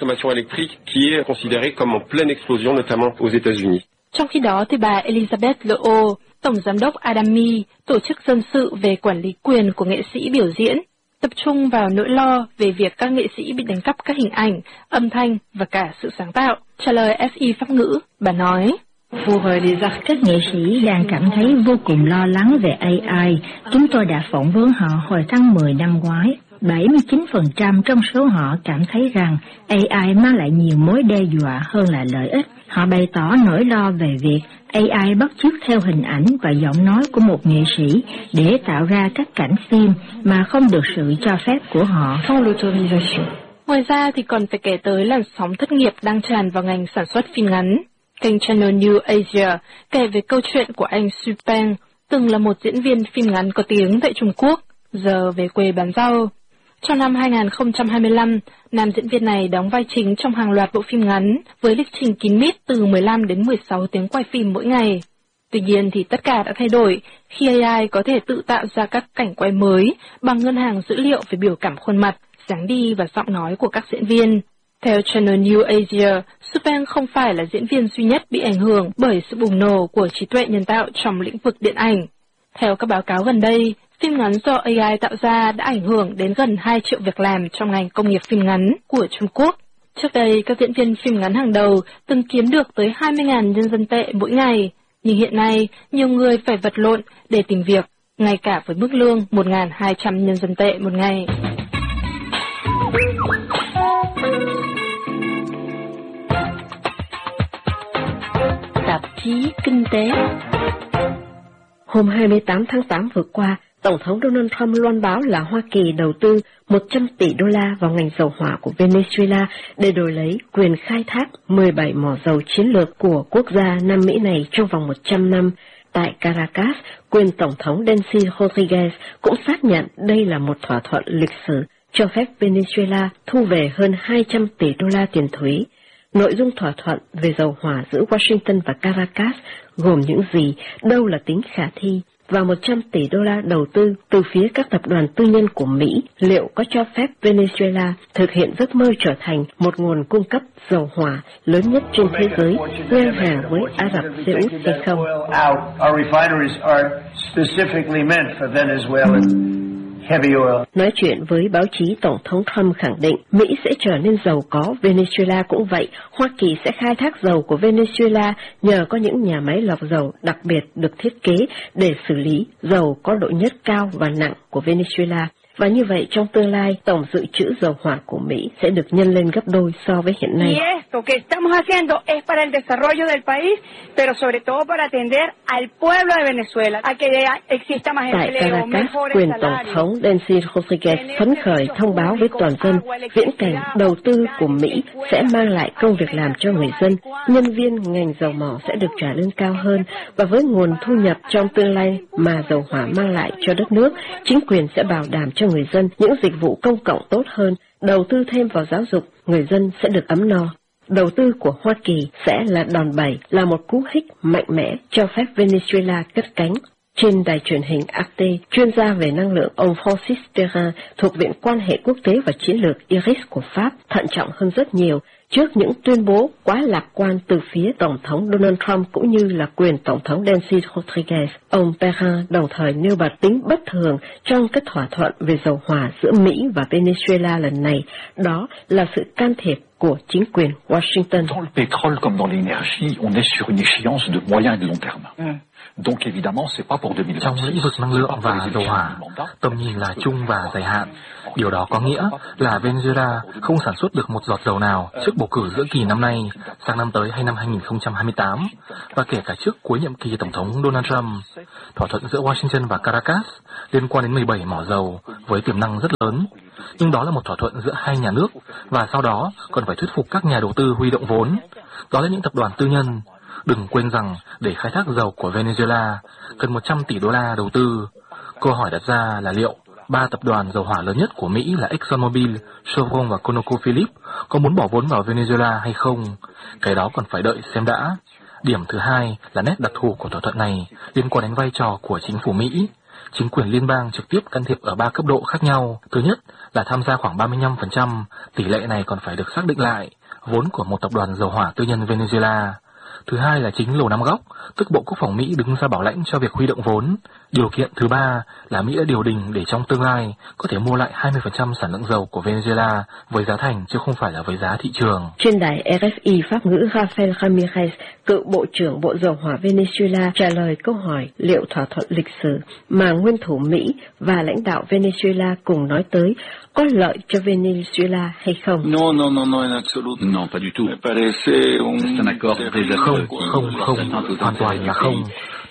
Trong khi đó, thì bà Elizabeth Leau, tổng giám đốc Adami, tổ chức dân sự về quản lý quyền của nghệ sĩ biểu diễn, tập trung vào nỗi lo về việc các nghệ sĩ bị đánh cắp các hình ảnh, âm thanh và cả sự sáng tạo. Trả lời ép i Pháp ngữ, bà nói. Các nghệ sĩ đang cảm thấy vô cùng lo lắng về a i. Chúng tôi đã phỏng vấn họ hồi tháng mười năm ngoái. bảy mươi chín phần trăm trong số họ cảm thấy rằng a i mang lại nhiều mối đe dọa hơn là lợi ích. Họ bày tỏ nỗi lo về việc a i bắt chước theo hình ảnh và giọng nói của một nghệ sĩ để tạo ra các cảnh phim mà không được sự cho phép của họ. Ngoài ra thì còn phải kể tới làn sóng thất nghiệp đang tràn vào ngành sản xuất phim ngắn. Kênh Channel New Asia kể về câu chuyện của anh Su Peng, từng là một diễn viên phim ngắn có tiếng tại Trung Quốc, giờ về quê bán rau. Trong năm hai nghìn không trăm hai mươi lăm, nam diễn viên này đóng vai chính trong hàng loạt bộ phim ngắn với lịch trình kín mít từ mười lăm đến mười sáu tiếng quay phim mỗi ngày. Tuy nhiên thì tất cả đã thay đổi khi a i có thể tự tạo ra các cảnh quay mới bằng ngân hàng dữ liệu về biểu cảm khuôn mặt, dáng đi và giọng nói của các diễn viên. Theo Channel New Asia, Supeng không phải là diễn viên duy nhất bị ảnh hưởng bởi sự bùng nổ của trí tuệ nhân tạo trong lĩnh vực điện ảnh. Theo các báo cáo gần đây, phim ngắn do a i tạo ra đã ảnh hưởng đến gần hai triệu việc làm trong ngành công nghiệp phim ngắn của Trung Quốc. Trước đây, các diễn viên phim ngắn hàng đầu từng kiếm được tới hai mươi nghìn nhân dân tệ mỗi ngày, nhưng hiện nay, nhiều người phải vật lộn để tìm việc, ngay cả với mức lương một nghìn hai trăm nhân dân tệ một ngày. Tạp chí Kinh tế. Hôm hai mươi tám tháng tám vừa qua, Tổng thống Donald Trump loan báo là Hoa Kỳ đầu tư một trăm tỷ đô la vào ngành dầu hỏa của Venezuela để đổi lấy quyền khai thác mười bảy mỏ dầu chiến lược của quốc gia Nam Mỹ này trong vòng một trăm năm. Tại Caracas, quyền Tổng thống Delcy Rodriguez cũng xác nhận đây là một thỏa thuận lịch sử cho phép Venezuela thu về hơn hai trăm tỷ đô la tiền thuế. Nội dung thỏa thuận về dầu hỏa giữa Washington và Caracas gồm những gì, đâu là tính khả thi, và một trăm tỷ đô la đầu tư từ phía các tập đoàn tư nhân của Mỹ liệu có cho phép Venezuela thực hiện giấc mơ trở thành một nguồn cung cấp dầu hỏa lớn nhất trên thế giới, ngang hàng với Ả Rập Xê Út hay không? Nói chuyện với báo chí, Tổng thống Trump khẳng định Mỹ sẽ trở nên giàu có, Venezuela cũng vậy. Hoa Kỳ sẽ khai thác dầu của Venezuela nhờ có những nhà máy lọc dầu đặc biệt được thiết kế để xử lý dầu có độ nhớt cao và nặng của Venezuela. Và như vậy, trong tương lai, tổng dự trữ dầu hỏa của Mỹ sẽ được nhân lên gấp đôi so với hiện nay. Tại Caracas, quyền Tổng thống Delcy Rodriguez phấn khởi thông báo với toàn dân viễn cảnh đầu tư của Mỹ sẽ mang lại công việc làm cho người dân, nhân viên ngành dầu mỏ sẽ được trả lương cao hơn, và với nguồn thu nhập trong tương lai mà dầu hỏa mang lại cho đất nước, chính quyền sẽ bảo đảm cho người dân những dịch vụ công cộng tốt hơn, đầu tư thêm vào giáo dục, người dân sẽ được ấm no. Đầu tư của Hoa Kỳ sẽ là đòn bẩy, là một cú hích mạnh mẽ cho phép Venezuela cất cánh. Trên đài truyền hình Arte, chuyên gia về năng lượng ông Francis Terrain thuộc Viện Quan hệ Quốc tế và Chiến lược Iris của Pháp thận trọng hơn rất nhiều trước những tuyên bố quá lạc quan từ phía Tổng thống Donald Trump cũng như là quyền Tổng thống Delcy Rodriguez. Ông Terrain đồng thời nêu bật tính bất thường trong các thỏa thuận về dầu hỏa giữa Mỹ và Venezuela lần này, đó là sự can thiệp của chính quyền Washington. Dans le pétrole comme dans l'énergie, on est sur une échéance de moyen et de long terme. Mm. Donc évidemment, c'est pas pour deux mille vingt-six. Trong lĩnh vực năng lượng và dầu hỏa, tầm nhìn là chung và dài hạn. Điều đó có nghĩa là Venezuela không sản xuất được một giọt dầu nào trước bầu cử giữa kỳ năm nay, sang năm tới hay năm hai nghìn không trăm hai mươi tám, và kể cả trước cuối nhiệm kỳ Tổng thống Donald Trump. Thỏa thuận giữa Washington và Caracas liên quan đến mười bảy mỏ dầu với tiềm năng rất lớn, nhưng đó là một thỏa thuận giữa hai nhà nước, và sau đó còn phải thuyết phục các nhà đầu tư huy động vốn. Đó là những tập đoàn tư nhân. Đừng quên rằng để khai thác dầu của Venezuela cần một trăm tỷ đô la đầu tư. Câu hỏi đặt ra là liệu ba tập đoàn dầu hỏa lớn nhất của Mỹ là ExxonMobil, Chevron và ConocoPhillips có muốn bỏ vốn vào Venezuela hay không? Cái đó còn phải đợi xem đã. Điểm thứ hai là nét đặc thù của thỏa thuận này liên quan đến vai trò của chính phủ Mỹ. Chính quyền liên bang trực tiếp can thiệp ở ba cấp độ khác nhau. Thứ nhất là tham gia khoảng ba mươi lăm phần trăm, tỷ lệ này còn phải được xác định lại, vốn của một tập đoàn dầu hỏa tư nhân Venezuela. Thứ hai là chính Lầu Năm Góc, tức Bộ Quốc phòng Mỹ đứng ra bảo lãnh cho việc huy động vốn. Điều kiện thứ ba là Mỹ đã điều đình để trong tương lai có thể mua lại hai mươi phần trăm sản lượng dầu của Venezuela với giá thành chứ không phải là với giá thị trường. Trên đài R F I Pháp ngữ, Rafael Ramirez, cựu Bộ trưởng Bộ Dầu hỏa Venezuela, trả lời câu hỏi liệu thỏa thuận lịch sử mà nguyên thủ Mỹ và lãnh đạo Venezuela cùng nói tới có lợi cho Venezuela hay không? Non, non, non, non, en absoluto. Non, pas du tout. Me parece un... C'est un accord Không, không, không, hoàn toàn là không. Thỏa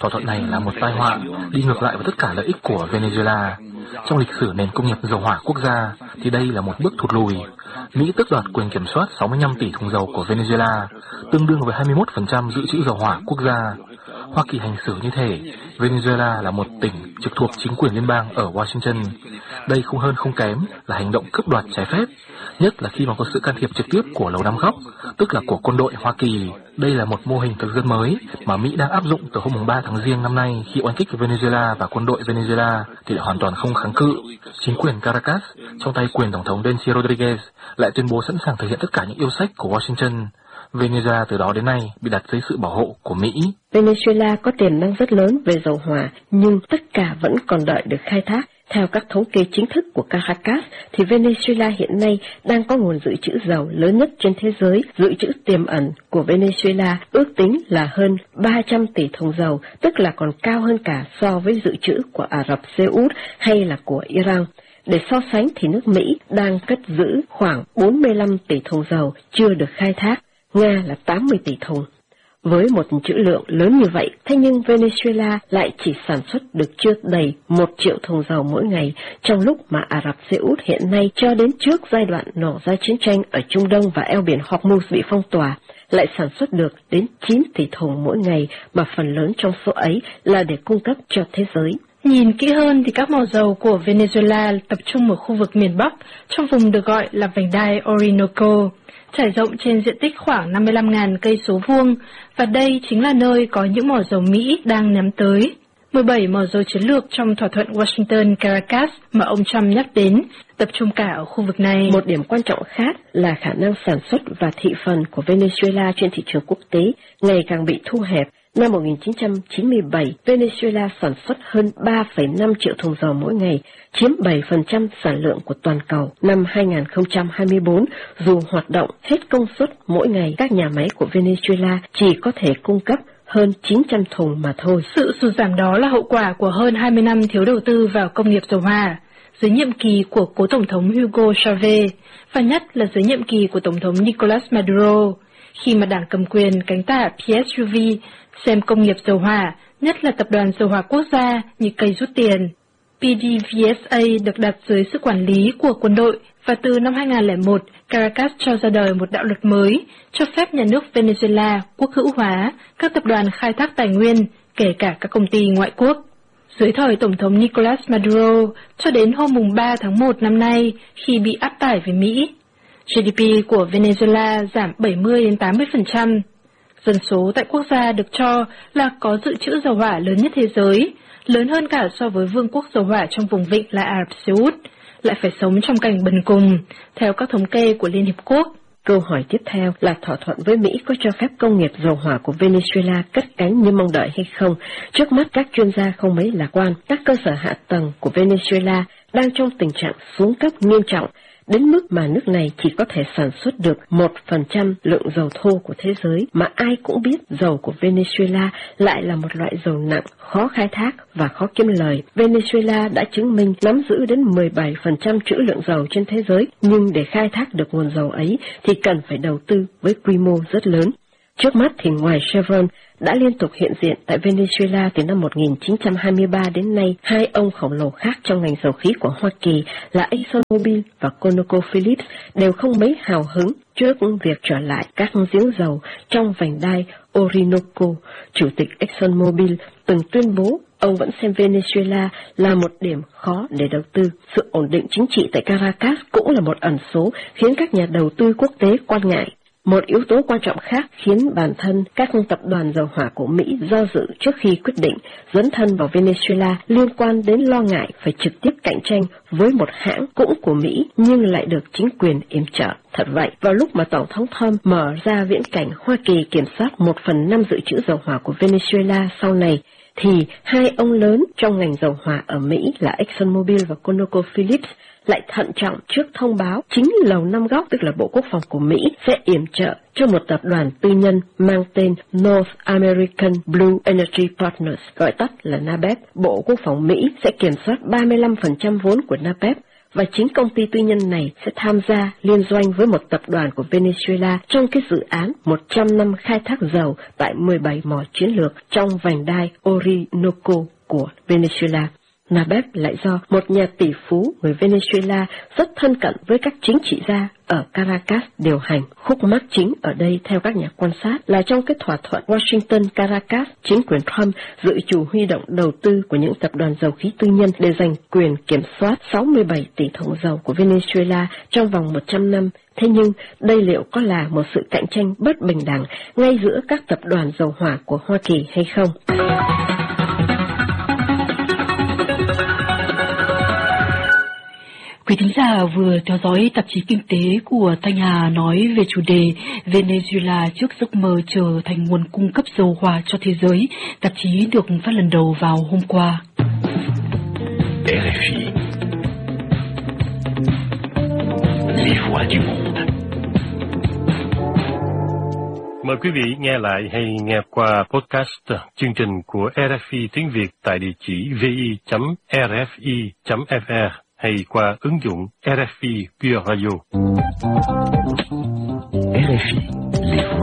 thỏa thuận này là một tai họa, đi ngược lại với tất cả lợi ích của Venezuela. Trong lịch sử nền công nghiệp dầu hỏa quốc gia thì đây là một bước thụt lùi. Mỹ tước đoạt quyền kiểm soát sáu mươi lăm tỷ thùng dầu của Venezuela, tương đương với hai mươi mốt phần trăm dự trữ dầu hỏa quốc gia. Hoa Kỳ hành xử như thể Venezuela là một tỉnh trực thuộc chính quyền liên bang ở Washington. Đây không hơn không kém là hành động cướp đoạt trái phép, nhất là khi mà có sự can thiệp trực tiếp của Lầu Năm Góc, tức là của quân đội Hoa Kỳ. Đây là một mô hình thực dân mới mà Mỹ đang áp dụng từ hôm ba tháng Giêng năm nay khi oanh kích Venezuela, và quân đội Venezuela thì lại hoàn toàn không kháng cự. Chính quyền Caracas trong tay quyền Tổng thống Delcy Rodriguez lại tuyên bố sẵn sàng thực hiện tất cả những yêu sách của Washington. Venezuela từ đó đến nay bị đặt dưới sự bảo hộ của Mỹ. Venezuela có tiềm năng rất lớn về dầu hỏa, nhưng tất cả vẫn còn đợi được khai thác. Theo các thống kê chính thức của Caracas, thì Venezuela hiện nay đang có nguồn dự trữ dầu lớn nhất trên thế giới. Dự trữ tiềm ẩn của Venezuela ước tính là hơn ba trăm tỷ thùng dầu, tức là còn cao hơn cả so với dự trữ của Ả Rập Xê Út hay là của Iran. Để so sánh thì nước Mỹ đang cất giữ khoảng bốn mươi lăm tỷ thùng dầu chưa được khai thác, Nga là tám mươi tỷ thùng. Với một trữ lượng lớn như vậy, thế nhưng Venezuela lại chỉ sản xuất được chưa đầy một triệu thùng dầu mỗi ngày, trong lúc mà Ả Rập Xê Út hiện nay cho đến trước giai đoạn nổ ra chiến tranh ở Trung Đông và eo biển Hormuz bị phong tỏa, lại sản xuất được đến chín tỷ thùng mỗi ngày, mà phần lớn trong số ấy là để cung cấp cho thế giới. Nhìn kỹ hơn thì các mỏ dầu của Venezuela tập trung ở khu vực miền Bắc, trong vùng được gọi là vành đai Orinoco, trải rộng trên diện tích khoảng năm mươi lăm nghìn cây số vuông, và đây chính là nơi có những mỏ dầu Mỹ đang nhắm tới. mười bảy mỏ dầu chiến lược trong thỏa thuận Washington-Caracas mà ông Trump nhắc đến tập trung cả ở khu vực này. Một điểm quan trọng khác là khả năng sản xuất và thị phần của Venezuela trên thị trường quốc tế ngày càng bị thu hẹp. Năm một nghìn chín trăm chín mươi bảy, Venezuela sản xuất hơn ba phẩy năm triệu thùng dầu mỗi ngày, chiếm bảy phần trăm sản lượng của toàn cầu. Năm hai nghìn không trăm hai mươi tư, dù hoạt động hết công suất mỗi ngày, các nhà máy của Venezuela chỉ có thể cung cấp hơn chín trăm thùng mà thôi. Sự sụt giảm đó là hậu quả của hơn hai mươi năm thiếu đầu tư vào công nghiệp dầu hỏa dưới nhiệm kỳ của cố tổng thống Hugo Chavez, và nhất là dưới nhiệm kỳ của tổng thống Nicolas Maduro, khi mà đảng cầm quyền cánh tả pê ét u vê xem công nghiệp dầu hỏa, nhất là tập đoàn dầu hỏa quốc gia, như cây rút tiền. pê đê vê ét a được đặt dưới sự quản lý của quân đội, và từ năm hai nghìn không trăm lẻ một, Caracas cho ra đời một đạo luật mới cho phép nhà nước Venezuela quốc hữu hóa các tập đoàn khai thác tài nguyên, kể cả các công ty ngoại quốc. Dưới thời Tổng thống Nicolas Maduro, cho đến hôm ba tháng một năm nay, khi bị áp tải về Mỹ, giê đê pê của Venezuela giảm bảy mươi đến tám mươi phần trăm. Dân số tại quốc gia được cho là có dự trữ dầu hỏa lớn nhất thế giới, lớn hơn cả so với vương quốc dầu hỏa trong vùng vịnh là Ả Rập Xê Út, lại phải sống trong cảnh bần cùng, theo các thống kê của Liên Hiệp Quốc. Câu hỏi tiếp theo là thỏa thuận với Mỹ có cho phép công nghiệp dầu hỏa của Venezuela cất cánh như mong đợi hay không? Trước mắt các chuyên gia không mấy lạc quan. Các cơ sở hạ tầng của Venezuela đang trong tình trạng xuống cấp nghiêm trọng, đến mức mà nước này chỉ có thể sản xuất được một phần trăm lượng dầu thô của thế giới, mà ai cũng biết dầu của Venezuela lại là một loại dầu nặng, khó khai thác và khó kiếm lời. Venezuela đã chứng minh nắm giữ đến mười bảy phần trăm trữ lượng dầu trên thế giới, nhưng để khai thác được nguồn dầu ấy thì cần phải đầu tư với quy mô rất lớn. Trước mắt thì ngoài Chevron đã liên tục hiện diện tại Venezuela từ năm một nghìn chín trăm hai mươi ba đến nay, hai ông khổng lồ khác trong ngành dầu khí của Hoa Kỳ là ExxonMobil và ConocoPhillips đều không mấy hào hứng trước việc trở lại các giếng dầu trong vành đai Orinoco. Chủ tịch ExxonMobil từng tuyên bố ông vẫn xem Venezuela là một điểm khó để đầu tư. Sự ổn định chính trị tại Caracas cũng là một ẩn số khiến các nhà đầu tư quốc tế quan ngại. Một yếu tố quan trọng khác khiến bản thân các tập đoàn dầu hỏa của Mỹ do dự trước khi quyết định dấn thân vào Venezuela liên quan đến lo ngại phải trực tiếp cạnh tranh với một hãng cũng của Mỹ nhưng lại được chính quyền yểm trợ. Thật vậy, vào lúc mà Tổng thống Trump mở ra viễn cảnh Hoa Kỳ kiểm soát một phần năm dự trữ dầu hỏa của Venezuela sau này, thì hai ông lớn trong ngành dầu hỏa ở Mỹ là ExxonMobil và ConocoPhillips lại thận trọng trước thông báo chính Lầu Năm Góc, tức là Bộ Quốc phòng của Mỹ, sẽ yểm trợ cho một tập đoàn tư nhân mang tên North American Blue Energy Partners, gọi tắt là NABEP. Bộ Quốc phòng Mỹ sẽ kiểm soát ba mươi lăm phần trăm vốn của NABEP và chính công ty tư nhân này sẽ tham gia liên doanh với một tập đoàn của Venezuela trong cái dự án một trăm năm khai thác dầu tại mười bảy mỏ chiến lược trong vành đai Orinoco của Venezuela. Nabeb lại do một nhà tỷ phú người Venezuela rất thân cận với các chính trị gia ở Caracas điều hành. Khúc mắc chính ở đây theo các nhà quan sát là trong cái thỏa thuận Washington-Caracas, chính quyền Trump dự chủ huy động đầu tư của những tập đoàn dầu khí tư nhân để giành quyền kiểm soát sáu mươi bảy tỷ thùng dầu của Venezuela trong vòng một trăm năm. Thế nhưng đây liệu có là một sự cạnh tranh bất bình đẳng ngay giữa các tập đoàn dầu hỏa của Hoa Kỳ hay không? Quý thính giả vừa theo dõi tạp chí kinh tế của Thanh Hà nói về chủ đề Venezuela trước giấc mơ trở thành nguồn cung cấp dầu hỏa cho thế giới. Tạp chí được phát lần đầu vào hôm qua. rờ ép i, les voix du monde. Mời quý vị nghe lại hay nghe qua podcast chương trình của rờ ép i tiếng Việt tại địa chỉ vi chấm rfi chấm fr hay qua ứng dụng rờ ép i Pure Radio. rờ ép i, les voix